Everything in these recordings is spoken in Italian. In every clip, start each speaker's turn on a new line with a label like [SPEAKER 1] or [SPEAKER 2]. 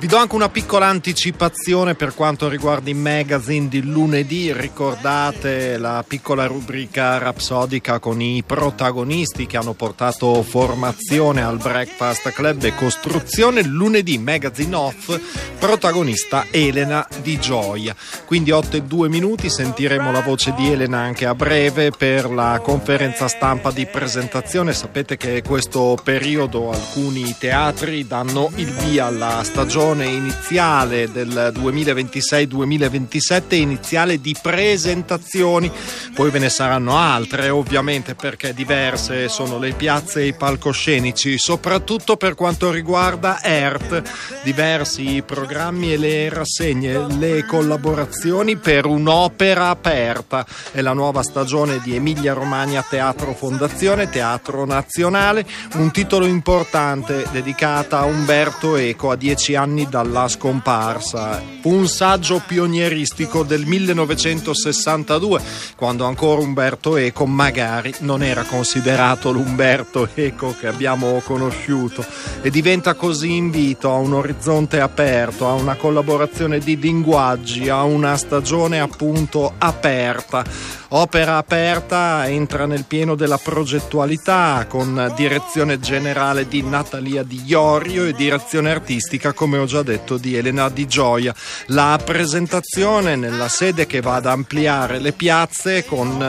[SPEAKER 1] do anche una piccola anticipazione per quanto riguarda i magazine di lunedì. Ricordate la piccola rubrica rapsodica con i protagonisti che hanno portato formazione al Breakfast Club e costruzione. Lunedì Magazine Off, protagonista Elena Di Gioia. Quindi 8:02, sentiremo la voce di Elena anche a breve per la conferenza stampa di presentazione. Sapete che questo periodo alcuni teatri danno il via alla stagione iniziale del 2026-2027, iniziale di presentazioni. Poi ve ne saranno altre ovviamente, perché diverse sono le piazze e i palcoscenici, soprattutto per quanto riguarda ERT, diversi programmi e le rassegne, le collaborazioni per un'opera aperta. È la nuova stagione di Emilia Romagna Teatro Fondazione, Teatro Nazionale, un titolo importante dedicata a Umberto Eco a 10 anni dalla scomparsa. Un saggio pionieristico del 1962, quando ancora Umberto Eco magari non era considerato l'Umberto Eco che abbiamo conosciuto, e diventa così invito a un orizzonte aperto, a una collaborazione di linguaggi, a una stagione appunto aperta. Opera aperta entra nel pieno della progettualità, con direzione generale di Natalia Di Iorio e direzione artistica, come ho già detto, di Elena Di Gioia. La presentazione nella sede che va ad ampliare le piazze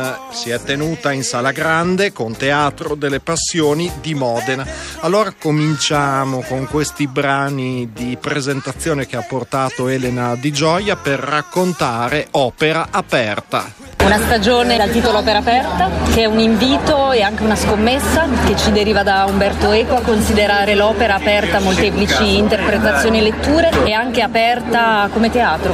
[SPEAKER 1] si è tenuta in Sala Grande con Teatro delle Passioni di Modena. Allora cominciamo con questi brani di presentazione che ha portato Elena Di Gioia per raccontare Opera Aperta.
[SPEAKER 2] Una stagione dal titolo Opera Aperta, che è un invito e anche una scommessa che ci deriva da Umberto Eco a considerare l'opera aperta a molteplici interpretazioni e letture, e anche aperta come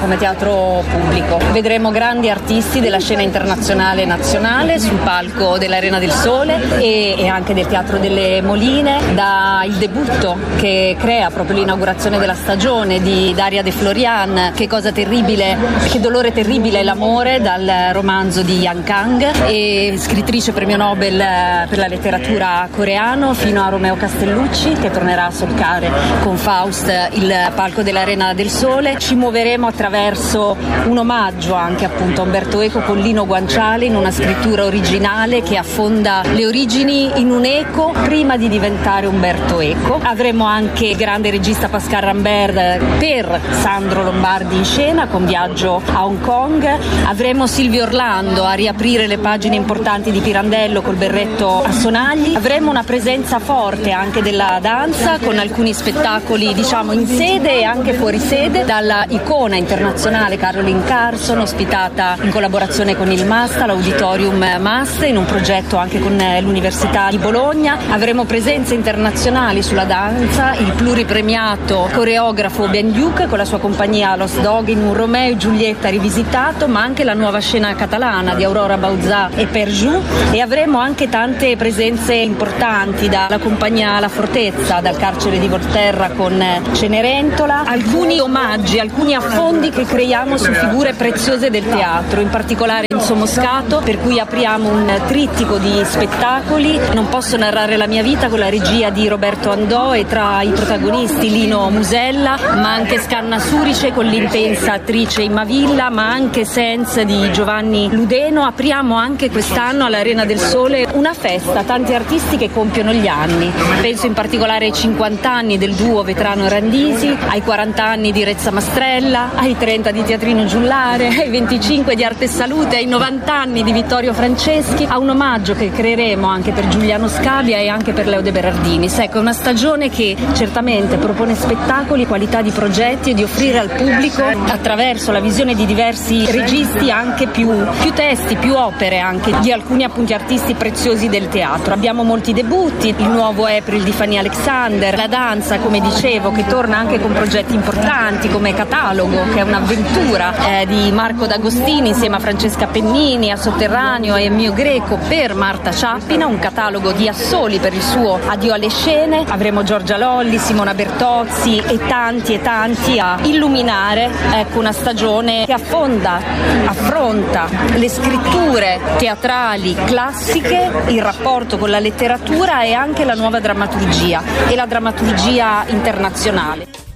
[SPEAKER 2] teatro pubblico. Vedremo grandi artisti della scena internazionale e nazionale sul palco dell'Arena del Sole e anche del Teatro delle Moline, da il debutto che crea proprio l'inaugurazione della stagione di Daria De Florian, Che cosa terribile, che dolore terribile è l'amore, dal romanzo di Yang Kang, e scrittrice premio Nobel per la letteratura coreano, fino a Romeo Castellucci, che tornerà a solcare con Faust il palco dell'Arena del Sole. Ci muoveremo attraverso un omaggio anche appunto a Umberto Eco con Lino Guanciale, in una scrittura originale che affonda le origini in un Eco prima di diventare Umberto Eco. Avremo anche il grande regista Pascal Rambert per Sandro Lombardi in scena, con Viaggio a Hong Kong. Avremo Silvio Orlando a riaprire le pagine importanti di Pirandello col berretto a sonagli. Avremo una presenza forte anche della danza, con alcuni spettacoli in sede e anche fuori sede, dalla icona internazionale Caroline Carson, ospitata in collaborazione con il MAST, l'Auditorium MAST, in un progetto anche con l'Università di Bologna. Avremo presenze internazionali sulla danza, il pluripremiato coreografo Ben Duke con la sua compagnia Los Dog in un Romeo e Giulietta rivisitato, ma anche la nuova scena catalana di Aurora Bauzà e Perjou, e avremo anche tante presenze importanti dalla compagnia La Fortezza, dal carcere di Volterra con Cenerentola, alcuni omaggi, alcuni affondi che creiamo su figure preziose del teatro, in particolare Enzo Moscato, per cui apriamo un trittico di spettacoli, Non posso narrare la mia vita, con la regia di Roberto Andò e tra i protagonisti Lino Musella, ma anche Scanna Surice con l'intensa attrice Imma Villa, ma anche Sense di Giovanni Ludeno. Apriamo anche quest'anno all'Arena del Sole una festa, tanti artisti che compiono gli anni. Penso in particolare ai 50 anni del duo Vetrano Randisi, ai 40 anni di Rezza Mastrella, ai 30 di Teatrino Giullare, ai 25 di Arte e Salute, ai 90 anni di Vittorio Franceschi, a un omaggio che creeremo anche per Giuliano Scabia e anche per Leo De Berardini. Ecco, è una stagione che certamente propone spettacoli, qualità di progetti, e di offrire al pubblico, attraverso la visione di diversi registi, anche più testi, più opere anche di alcuni appunti artisti preziosi del teatro. Abbiamo molti debutti, il nuovo April di Fanny Alexander, la danza, come dicevo, che torna anche con progetti importanti come Catalogo, che è un'avventura di Marco D'Agostini insieme a Francesca Pennini, a Sotterraneo e Mio Greco per Marta Ciappina, un catalogo di assoli per il suo Addio alle scene. Avremo Giorgia Lolli, Simona Bertozzi e tanti a illuminare una stagione che affronta le scritture teatrali classiche, il rapporto con la letteratura e anche la nuova drammaturgia e la drammaturgia internazionale.